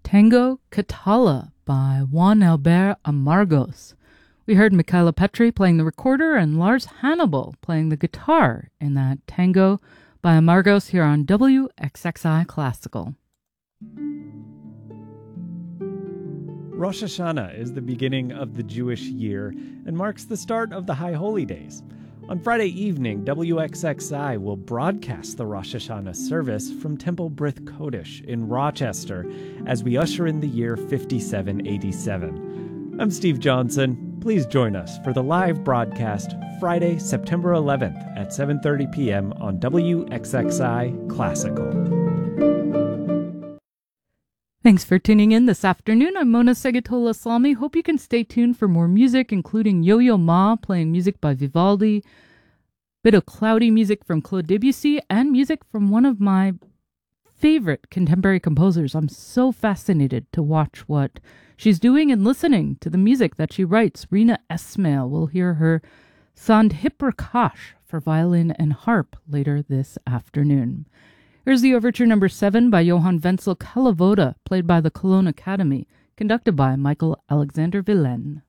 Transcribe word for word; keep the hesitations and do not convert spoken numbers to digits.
Tango Catala by Juan Albert Amargos. We heard Michaela Petri playing the recorder and Lars Hannibal playing the guitar in that Tango by Amargos here on W X X I Classical. Rosh Hashanah is the beginning of the Jewish year and marks the start of the High Holy Days. On Friday evening, W X X I will broadcast the Rosh Hashanah service from Temple Brith Kodesh in Rochester as we usher in the year fifty-seven eighty-seven. I'm Steve Johnson. Please join us for the live broadcast Friday, September eleventh at seven thirty p.m. on W X X I Classical. Thanks for tuning in this afternoon. I'm Mona Segatola Salmi. Hope you can stay tuned for more music, including Yo-Yo Ma playing music by Vivaldi, bit of cloudy music from Claude Debussy, and music from one of my favorite contemporary composers. I'm so fascinated to watch what she's doing and listening to the music that she writes. Rina Esmail. We'll hear her Sandhiprakash for violin and harp later this afternoon. Here's the Overture Number seven by Johann Wenzel Kalavoda, played by the Cologne Academy, conducted by Michael Alexander Villain.